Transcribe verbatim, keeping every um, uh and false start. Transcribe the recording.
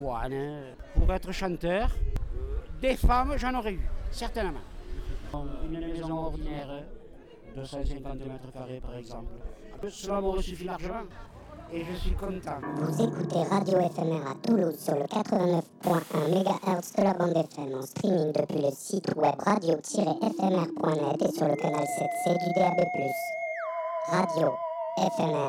Ouais, hein, pour être chanteur, des femmes, j'en aurais eu, certainement. Une maison ordinaire, deux cent cinquante mètres carrés par exemple. Cela m'aurait suffi largement. Et je suis content. Vous écoutez Radio F M R à Toulouse sur le quatre-vingt-neuf point un mégahertz de la bande F M en streaming depuis le site web radio tiret f m r point net et sur le canal sept C du D A B plus. Radio F M R.